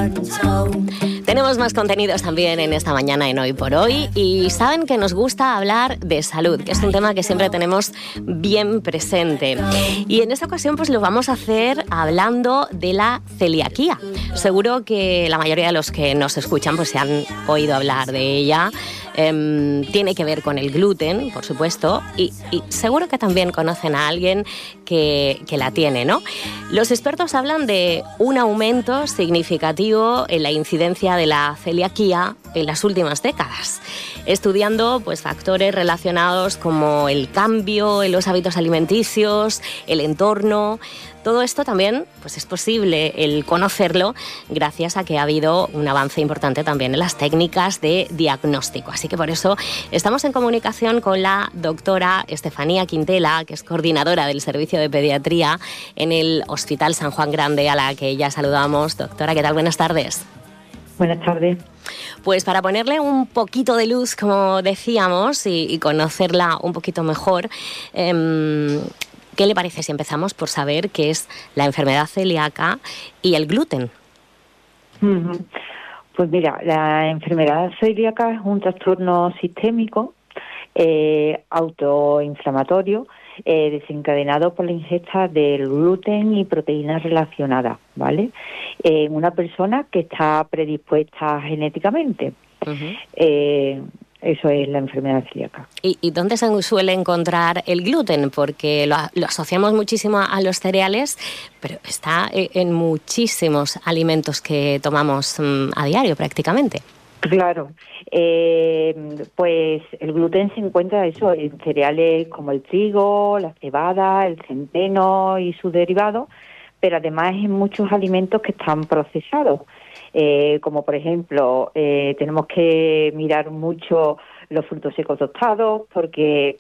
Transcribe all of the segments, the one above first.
Tenemos más contenidos también en esta mañana en Hoy por Hoy y saben que nos gusta hablar de salud, que es un tema que siempre tenemos bien presente. Y en esta ocasión pues lo vamos a hacer hablando de la celiaquía. Seguro que la mayoría de los que nos escuchan pues se han oído hablar de ella. Tiene que ver con el gluten, por supuesto, y seguro que también conocen a alguien que la tiene, ¿no? Los expertos hablan de un aumento significativo en la incidencia de la celiaquía en las últimas décadas, estudiando pues factores relacionados como el cambio en los hábitos alimenticios, el entorno. Todo esto también pues es posible el conocerlo gracias a que ha habido un avance importante también en las técnicas de diagnóstico. Así que por eso estamos en comunicación con la doctora Estefanía Quintela, que es coordinadora del Servicio de Pediatría en el Hospital San Juan Grande, a la que ya saludamos. Doctora, ¿qué tal? Buenas tardes. Buenas tardes. Pues para ponerle un poquito de luz, como decíamos, y conocerla un poquito mejor, ¿qué le parece si empezamos por saber qué es la enfermedad celíaca y el gluten? Pues mira, la enfermedad celíaca es un trastorno sistémico autoinflamatorio desencadenado por la ingesta del gluten y proteínas relacionadas, ¿vale? En una persona que está predispuesta genéticamente. Eso es la enfermedad celíaca. ¿Y dónde se suele encontrar el gluten? Porque lo asociamos muchísimo a los cereales, pero está en muchísimos alimentos que tomamos a diario prácticamente. Claro, pues el gluten se encuentra en cereales como el trigo, la cebada, el centeno y sus derivados, pero además en muchos alimentos que están procesados. Como por ejemplo, tenemos que mirar mucho los frutos secos tostados porque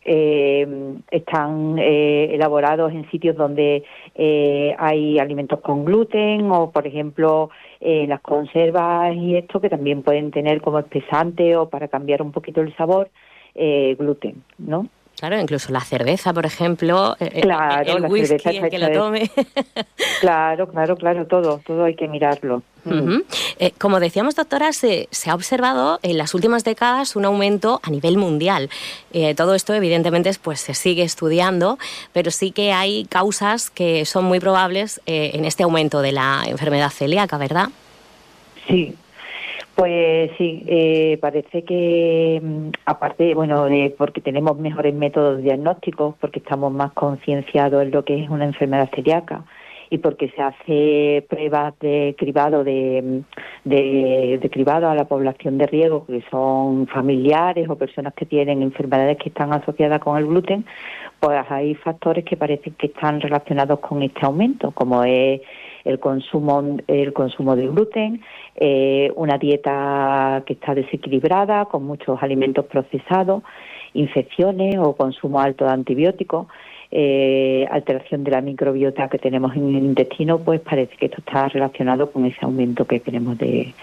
están elaborados en sitios donde hay alimentos con gluten, o por ejemplo las conservas y esto, que también pueden tener como espesante o para cambiar un poquito el sabor gluten, ¿no? Claro, incluso la cerveza, por ejemplo, claro, el whisky, el que la tome. Claro, todo hay que mirarlo. Como decíamos, doctora, se ha observado en las últimas décadas un aumento a nivel mundial. Todo esto, evidentemente, pues se sigue estudiando, pero sí que hay causas que son muy probables en este aumento de la enfermedad celíaca, ¿verdad? Sí. Pues sí, parece que aparte, porque tenemos mejores métodos diagnósticos, porque estamos más concienciados en lo que es una enfermedad celíaca y porque se hace pruebas de cribado de cribado a la población de riesgo, que son familiares o personas que tienen enfermedades que están asociadas con el gluten, pues hay factores que parecen que están relacionados con este aumento, como es el consumo de gluten, una dieta que está desequilibrada, con muchos alimentos procesados, infecciones o consumo alto de antibióticos, alteración de la microbiota que tenemos en el intestino. Pues parece que esto está relacionado con ese aumento que tenemos de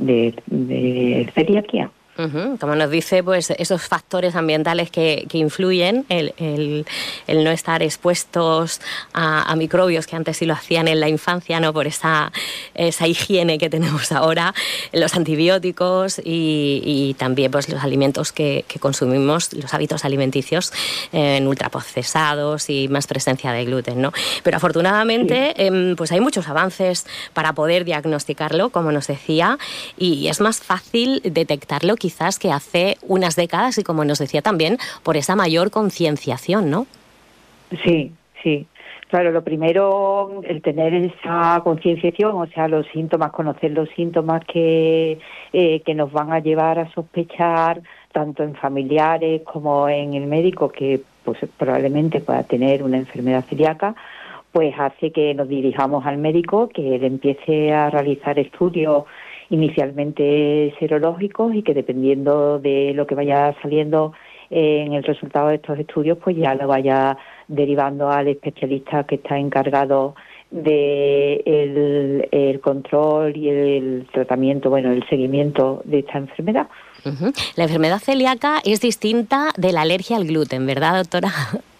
celiaquía. Como nos dice, pues esos factores ambientales que influyen, el no estar expuestos a microbios que antes sí lo hacían en la infancia, no por esa higiene que tenemos ahora, los antibióticos y también pues los alimentos que consumimos, los hábitos alimenticios en ultraprocesados y más presencia de gluten, ¿no? Pero afortunadamente pues hay muchos avances para poder diagnosticarlo, como nos decía, y es más fácil detectarlo quizás que hace unas décadas, y como nos decía también, por esa mayor concienciación, ¿no? Sí. Claro, lo primero, el tener esa concienciación, o sea, los síntomas, conocer los síntomas que nos van a llevar a sospechar, tanto en familiares como en el médico, que pues probablemente pueda tener una enfermedad celíaca, pues hace que nos dirijamos al médico, que él empiece a realizar estudios inicialmente serológicos y que dependiendo de lo que vaya saliendo en el resultado de estos estudios, pues ya lo vaya derivando al especialista que está encargado de el control y el tratamiento, el seguimiento de esta enfermedad. La enfermedad celíaca es distinta de la alergia al gluten, ¿verdad, doctora?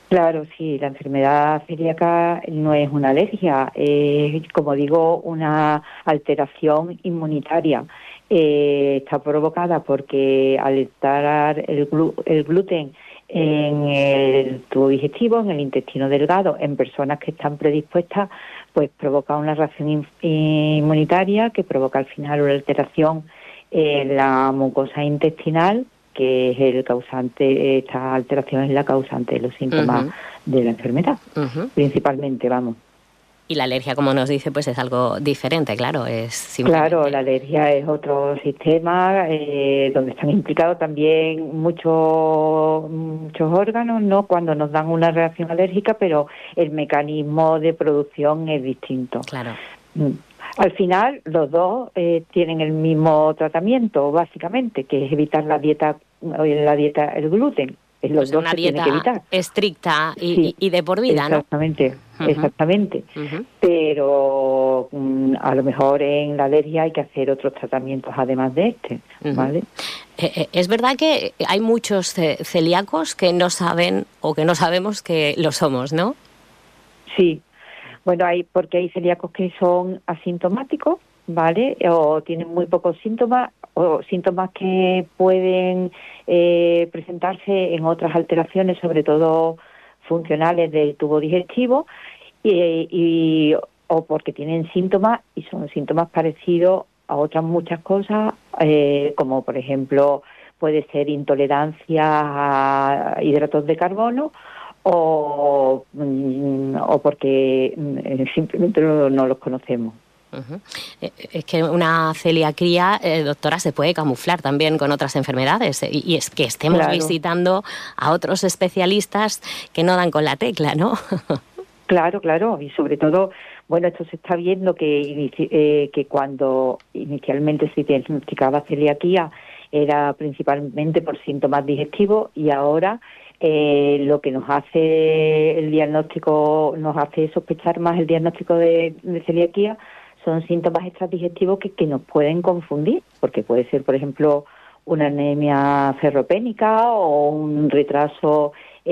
Claro, sí, la enfermedad celíaca no es una alergia, es, como digo, una alteración inmunitaria. Está provocada porque al estar el gluten en el tubo digestivo, en el intestino delgado, en personas que están predispuestas, pues provoca una reacción inmunitaria que provoca al final una alteración en la mucosa intestinal, que es el causante. Esta alteración es la causante de los síntomas Ujú, de la enfermedad, ujú. principalmente, vamos. Y la alergia, como nos dice, pues es algo diferente, claro, es Claro, la simplemente... alergia es otro sistema donde están implicados también muchos órganos, ¿no? Cuando nos dan una reacción alérgica, pero el mecanismo de producción es distinto. Claro. Mm. Al final, los dos tienen el mismo tratamiento, básicamente, que es evitar el gluten. O Los sea, dos una se tiene que dieta evitar. estricta Sí, y de por vida, ¿no? exactamente, Ujú, exactamente. ujú, Pero a lo mejor en la alergia hay que hacer otros tratamientos además de este, ujú. ¿vale? Es verdad que hay muchos celíacos que no saben o que no sabemos que lo somos, ¿no? Sí, bueno, porque hay celíacos que son asintomáticos, ¿vale? O tienen muy pocos síntomas, o síntomas que pueden presentarse en otras alteraciones, sobre todo funcionales del tubo digestivo, o porque tienen síntomas y son síntomas parecidos a otras muchas cosas, como por ejemplo puede ser intolerancia a hidratos de carbono o porque simplemente no los conocemos. Ujú. Es que una celiaquía, doctora, se puede camuflar también con otras enfermedades y es que estemos Claro, visitando a otros especialistas que no dan con la tecla, ¿no? claro, claro. Y sobre todo, bueno, esto se está viendo que cuando inicialmente se diagnosticaba celiaquía era principalmente por síntomas digestivos y ahora lo que nos hace el diagnóstico, nos hace sospechar más el diagnóstico de celiaquía son síntomas extradigestivos que nos pueden confundir, porque puede ser, por ejemplo, una anemia ferropénica o un retraso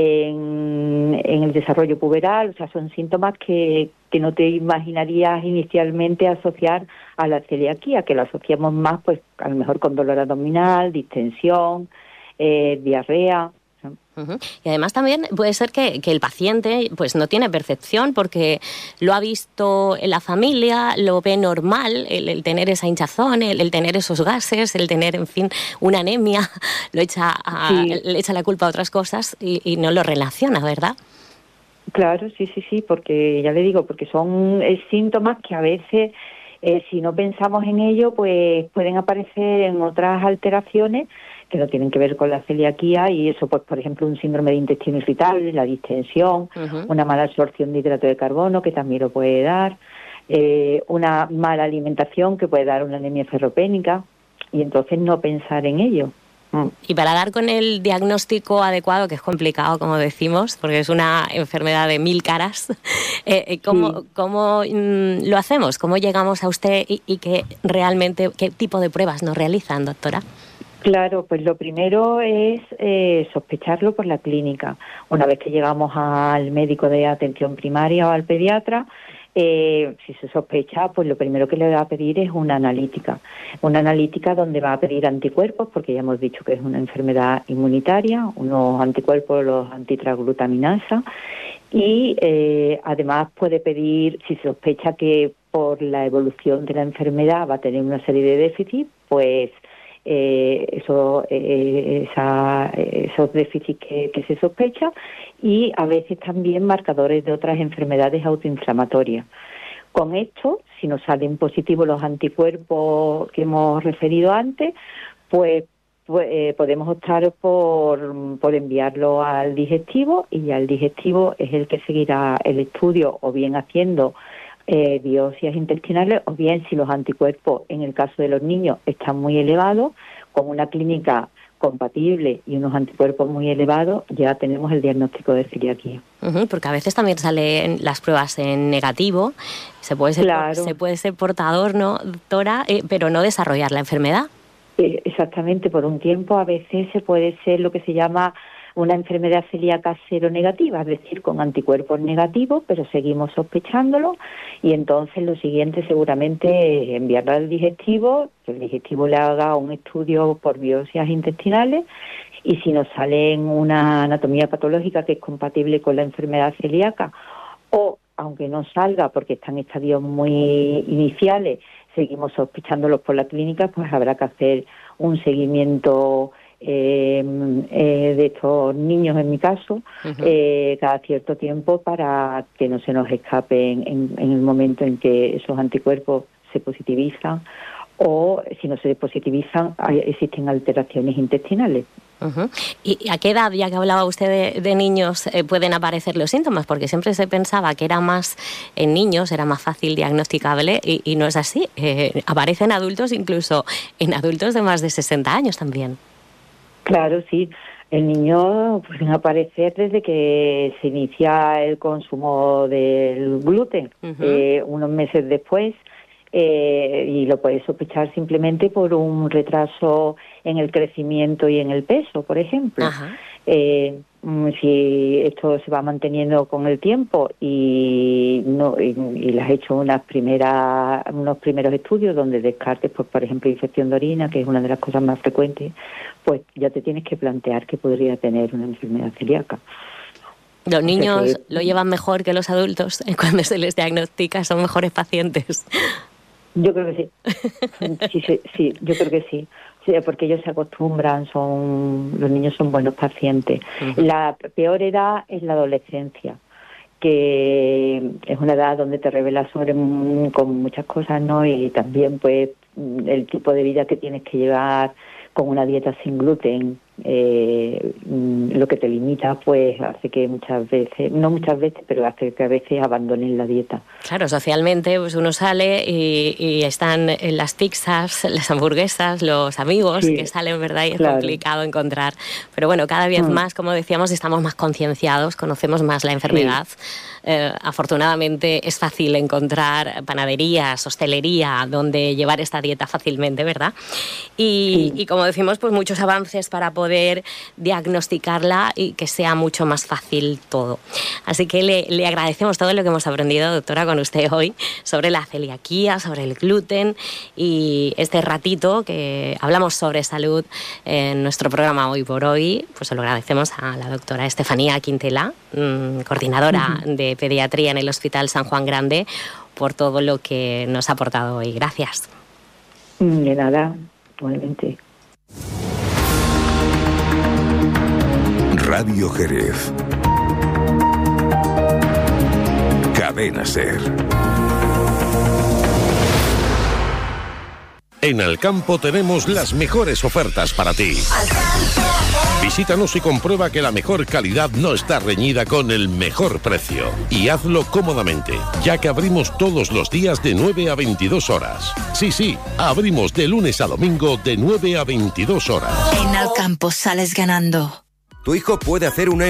en el desarrollo puberal. O sea, son síntomas que no te imaginarías inicialmente asociar a la celiaquía, que lo asociamos más, pues, a lo mejor con dolor abdominal, distensión, diarrea. Ujú. Y además también puede ser que el paciente pues no tiene percepción porque lo ha visto en la familia, lo ve normal, el tener esa hinchazón, el tener esos gases, el tener, en fin, una anemia, Sí, le echa la culpa a otras cosas y no lo relaciona, ¿verdad? claro, sí, sí, sí, porque ya le digo, porque son síntomas que a veces, si no pensamos en ello, pues pueden aparecer en otras alteraciones que no tienen que ver con la celiaquía y eso, pues, por ejemplo, un síndrome de intestino irritable, la distensión, Ujú. una mala absorción de hidrato de carbono, que también lo puede dar, una mala alimentación que puede dar una anemia ferropénica y entonces no pensar en ello. Mm. Y para dar con el diagnóstico adecuado, que es complicado, como decimos, porque es una enfermedad de 1000 caras, Sí. ¿cómo lo hacemos? ¿Cómo llegamos a usted y qué tipo de pruebas nos realizan, doctora? Claro, pues lo primero es sospecharlo por la clínica. Una vez que llegamos al médico de atención primaria o al pediatra, si se sospecha, pues lo primero que le va a pedir es una analítica donde va a pedir anticuerpos, porque ya hemos dicho que es una enfermedad inmunitaria, unos anticuerpos, los antitraglutaminasa, y además puede pedir, si se sospecha que por la evolución de la enfermedad va a tener una serie de déficits, pues esos déficits que se sospecha y a veces también marcadores de otras enfermedades autoinflamatorias. Con esto, si nos salen positivos los anticuerpos que hemos referido antes, pues podemos optar por enviarlo al digestivo y ya el digestivo es el que seguirá el estudio o bien haciendo biopsias intestinales o bien si los anticuerpos en el caso de los niños están muy elevados, con una clínica compatible y unos anticuerpos muy elevados ya tenemos el diagnóstico de celiaquía. Ujú, porque a veces también salen las pruebas en negativo, se Claro, puede ser portador, ¿no, doctora? Pero no desarrollar la enfermedad. exactamente, por un tiempo a veces se puede ser lo que se llama una enfermedad celíaca seronegativa, es decir, con anticuerpos negativos, pero seguimos sospechándolo, y entonces lo siguiente seguramente es enviarla al digestivo, que el digestivo le haga un estudio por biopsias intestinales, y si nos sale en una anatomía patológica que es compatible con la enfermedad celíaca, o aunque no salga porque está en estadios muy iniciales, seguimos sospechándolos por la clínica, pues habrá que hacer un seguimiento de estos niños, en mi caso, cada cierto tiempo, para que no se nos escapen en el momento en que esos anticuerpos se positivizan, o si no se positivizan existen alteraciones intestinales. Uh-huh. ¿Y a qué edad, ya que hablaba usted de niños, pueden aparecer los síntomas? Porque siempre se pensaba que era más en niños, era más fácil diagnosticable, y no es así. Aparecen adultos, incluso en adultos de más de 60 años también. Claro, sí. El niño puede aparecer desde que se inicia el consumo del gluten, unos meses después, y lo puedes sospechar simplemente por un retraso en el crecimiento y en el peso, por ejemplo. Si esto se va manteniendo con el tiempo y le has hecho unos primeros estudios donde descartes, pues, por ejemplo, infección de orina, que es una de las cosas más frecuentes, pues ya te tienes que plantear que podría tener una enfermedad celíaca. Los niños lo llevan mejor que los adultos cuando se les diagnostica, son mejores pacientes. Yo creo que sí. Sí, yo creo que sí. Sí, porque ellos se acostumbran, los niños son buenos pacientes. La peor edad es la adolescencia, que es una edad donde te revelas con muchas cosas, ¿no? Y también, pues, el tipo de vida que tienes que llevar con una dieta sin gluten, lo que te limita, pues hace que no muchas veces, pero hace que a veces abandonen la dieta. Claro, socialmente pues uno sale y están en las pizzas, las hamburguesas, los amigos que salen, ¿verdad? Y es complicado encontrar. Pero bueno, cada vez más, como decíamos, estamos más concienciados, conocemos más la enfermedad. Afortunadamente es fácil encontrar panaderías, hostelería, donde llevar esta dieta fácilmente, ¿verdad? Y como decimos, pues muchos avances para poder diagnosticarla y que sea mucho más fácil todo. Así que le agradecemos todo lo que hemos aprendido, doctora, con usted hoy sobre la celiaquía, sobre el gluten, y este ratito que hablamos sobre salud en nuestro programa Hoy por Hoy, pues se lo agradecemos a la doctora Estefanía Quintela, coordinadora de pediatría en el Hospital San Juan Grande, por todo lo que nos ha aportado hoy. Gracias. De nada, igualmente. Radio Jerez. Cadena SER. En Alcampo tenemos las mejores ofertas para ti. Visítanos y comprueba que la mejor calidad no está reñida con el mejor precio. Y hazlo cómodamente, ya que abrimos todos los días de 9 a 22 horas. Sí, abrimos de lunes a domingo de 9 a 22 horas. En Alcampo sales ganando. Tu hijo puede hacer una